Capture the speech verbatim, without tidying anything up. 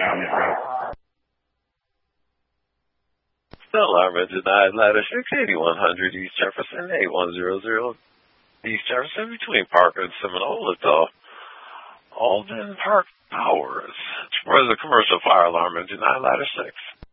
The alarm engine denied ladder six, eighty-one hundred East Jefferson, eight one zero zero East Jefferson, between Parker and Seminole. It's all Alden Park Powers. For the commercial fire alarm engine denied ladder six.